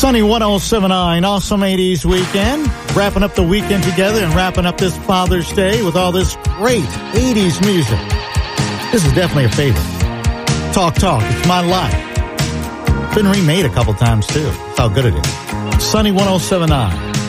Sunny 107.9, awesome 80s weekend. Wrapping up the weekend together and wrapping up this Father's Day with all this great 80s music. This is definitely a favorite. Talk, it's my life. Been remade a couple times too. That's how good it is. Sunny 107.9.